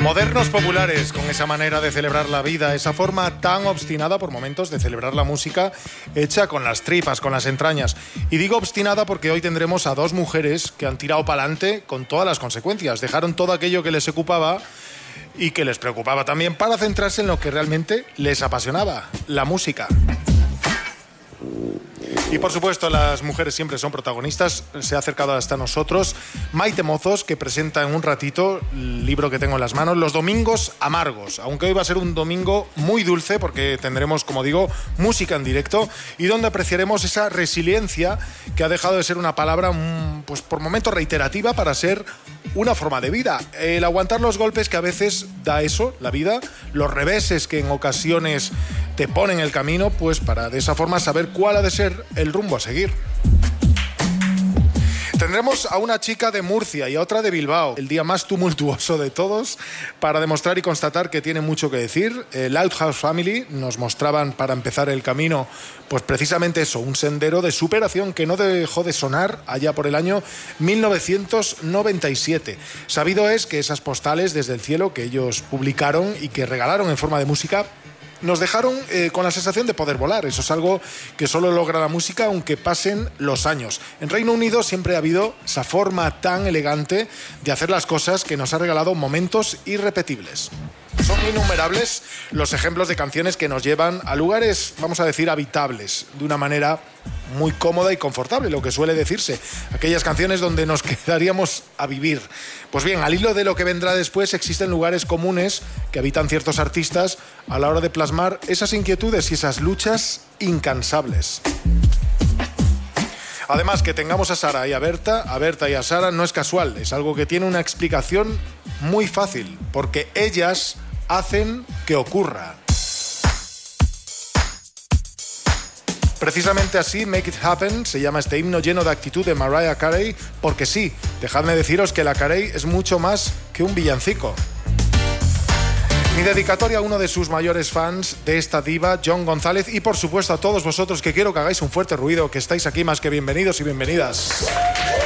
Modernos populares, con esa manera de celebrar la vida, esa forma tan obstinada por momentos de celebrar la música hecha con las tripas, con las entrañas. Y digo obstinada porque hoy tendremos a dos mujeres que han tirado para adelante con todas las consecuencias. Dejaron todo aquello que les ocupaba y que les preocupaba también para centrarse en lo que realmente les apasionaba, la música. Y por supuesto las mujeres siempre son protagonistas. Se ha acercado hasta nosotros Maite Mozos, que presenta en un ratito el libro que tengo en las manos, Los Domingos Amargos, aunque hoy va a ser un domingo muy dulce porque tendremos, como digo, música en directo y donde apreciaremos esa resiliencia que ha dejado de ser una palabra pues por momentos reiterativa para ser una forma de vida. El aguantar los golpes que a veces da eso, la vida, los reveses que en ocasiones te ponen el camino, pues para de esa forma saber cuál ha de ser el rumbo a seguir. Tendremos a una chica de Murcia y a otra de Bilbao, el día más tumultuoso de todos, para demostrar y constatar que tiene mucho que decir. Lighthouse Family nos mostraban para empezar el camino, pues precisamente eso, un sendero de superación que no dejó de sonar allá por el año 1997. Sabido es que esas postales desde el cielo que ellos publicaron y que regalaron en forma de música nos dejaron con la sensación de poder volar. Eso es algo que solo logra la música aunque pasen los años. En Reino Unido siempre ha habido esa forma tan elegante de hacer las cosas que nos ha regalado momentos irrepetibles. Son innumerables los ejemplos de canciones que nos llevan a lugares, vamos a decir, habitables, de una manera muy cómoda y confortable, lo que suele decirse. Aquellas canciones donde nos quedaríamos a vivir. Pues bien, al hilo de lo que vendrá después, existen lugares comunes que habitan ciertos artistas a la hora de plasmar esas inquietudes y esas luchas incansables. Además, que tengamos a Sara y a Berta y a Sara no es casual, es algo que tiene una explicación muy fácil, porque ellas hacen que ocurra. Precisamente así, Make It Happen, se llama este himno lleno de actitud de Mariah Carey, porque sí, dejadme deciros que la Carey es mucho más que un villancico. Mi dedicatoria a uno de sus mayores fans de esta diva, John González, y por supuesto a todos vosotros que quiero que hagáis un fuerte ruido, que estáis aquí más que bienvenidos y bienvenidas.